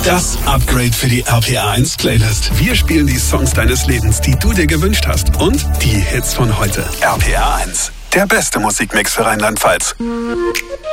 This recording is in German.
Das Upgrade für die RPA1 Playlist. Wir spielen die Songs deines Lebens, die du dir gewünscht hast. Und die Hits von heute. RPA1, der beste Musikmix für Rheinland-Pfalz.